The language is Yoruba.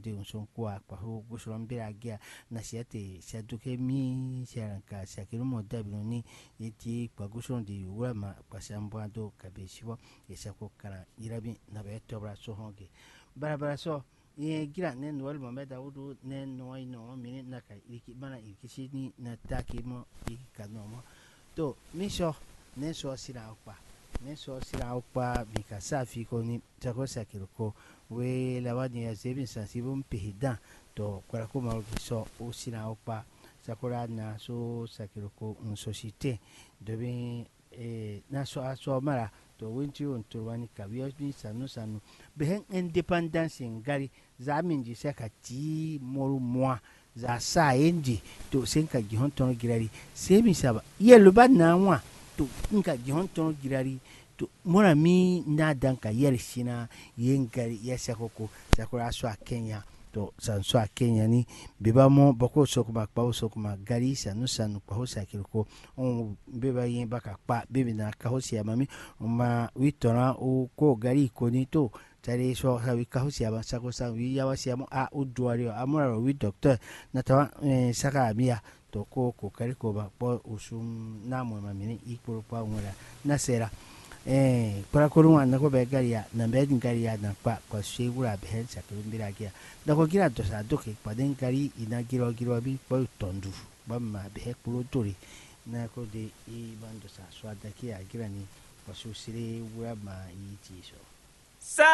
de unson kwa hu bushron biragia na siate shaduke mi sharanka shakiru modabino ni eti kwa gushron de wama kwa shambwa do kabeshibo yeshako kala irabi na betobra so honge barabara so ye gira ne nwal momeda wudu ne noy no mini naka iki bana ikishini na takimo ikanomo to misho ne so sira okpa ne so sira okpa bika safi ko ni tako sakirko we lawani ya zebin sensibum pihida to kwara ko ma so o sira okpa sakura na so sakirko un societe debe na so mara to winti on turwani kabiyo bi sanu behen independence ngari za minji seka ti moru moi za sa endi to senka gihon tono girari semi saba yelo ba na wa to nka gihon tono girari to mora mi na danka yeri shina yengari yesakoko sakura so Kenya to sanso Kenya ni beba mo boko sokuma pa sokuma gari sanu pa hosa kirko on beba yin baka pa bebe na ka hosia mami ma witora o ko gari ko ni to tare so ha wi ka hosia ba sako sa wi ya wasia mo a uduari amura wi doctor na ta saka mia to ko kari ko ba po usum na mo mami ni ikoro pa ngora na sera para kurunga na ko begaria na bedin garia na pa ko segura behen sakuru biragia da ko gira to sa doke paden gari ina giro bi po tondu ba ma behe kulo tori na ko de I bando sa swada ki agira ni ko susire wura ma yi ti so